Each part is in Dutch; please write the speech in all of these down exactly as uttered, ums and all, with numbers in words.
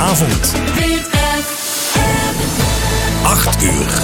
avond. acht uur.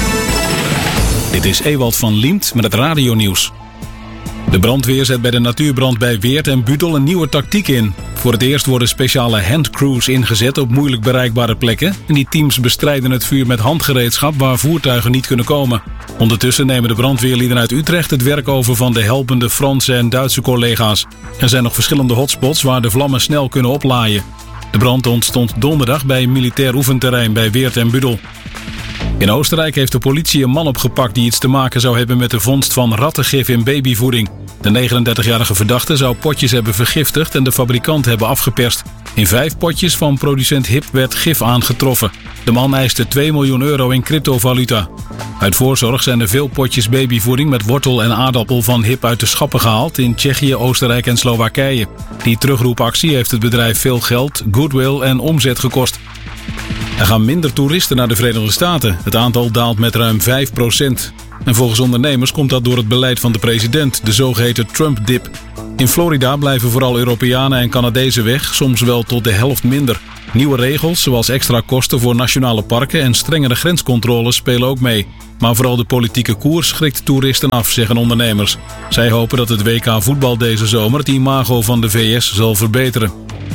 Dit is Ewald van Liemt met het radionieuws. De brandweer zet bij de natuurbrand bij Weert en Budel een nieuwe tactiek in. Voor het eerst worden speciale handcrews ingezet op moeilijk bereikbare plekken. En die teams bestrijden het vuur met handgereedschap waar voertuigen niet kunnen komen. Ondertussen nemen de brandweerlieden uit Utrecht het werk over van de helpende Franse en Duitse collega's. Er zijn nog verschillende hotspots waar de vlammen snel kunnen oplaaien. De brand ontstond donderdag bij een militair oefenterrein bij Weert en Budel. In Oostenrijk heeft de politie een man opgepakt die iets te maken zou hebben met de vondst van rattengif in babyvoeding. De negenendertigjarige verdachte zou potjes hebben vergiftigd en de fabrikant hebben afgeperst. In vijf potjes van producent Hip werd gif aangetroffen. De man eiste twee miljoen euro in cryptovaluta. Uit voorzorg zijn er veel potjes babyvoeding met wortel en aardappel van Hip uit de schappen gehaald in Tsjechië, Oostenrijk en Slowakije. Die terugroepactie heeft het bedrijf veel geld, goodwill en omzet gekost. Er gaan minder toeristen naar de Verenigde Staten. Het aantal daalt met ruim vijf procent. En volgens ondernemers komt dat door het beleid van de president, de zogeheten Trump-dip. In Florida blijven vooral Europeanen en Canadezen weg, soms wel tot de helft minder. Nieuwe regels, zoals extra kosten voor nationale parken en strengere grenscontroles spelen ook mee. Maar vooral de politieke koers schrikt toeristen af, zeggen ondernemers. Zij hopen dat het W K voetbal deze zomer het imago van de V S zal verbeteren.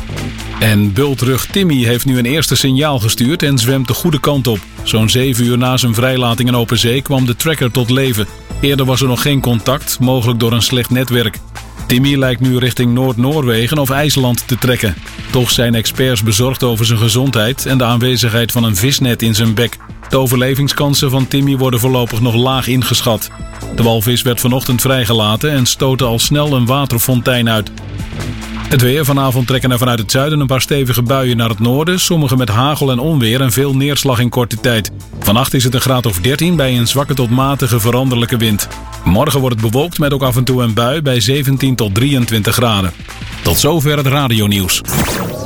En bultrug Timmy heeft nu een eerste signaal gestuurd en zwemt de goede kant op. Zo'n zeven uur na zijn vrijlating in open zee kwam de tracker tot leven. Eerder was er nog geen contact, mogelijk door een slecht netwerk. Timmy lijkt nu richting Noord-Noorwegen of IJsland te trekken. Toch zijn experts bezorgd over zijn gezondheid en de aanwezigheid van een visnet in zijn bek. De overlevingskansen van Timmy worden voorlopig nog laag ingeschat. De walvis werd vanochtend vrijgelaten en stootte al snel een waterfontein uit. Het weer. Vanavond trekken er vanuit het zuiden een paar stevige buien naar het noorden. Sommige met hagel en onweer en veel neerslag in korte tijd. Vannacht is het een graad of dertien bij een zwakke tot matige veranderlijke wind. Morgen wordt het bewolkt met ook af en toe een bui bij zeventien tot drieëntwintig graden. Tot zover het radionieuws.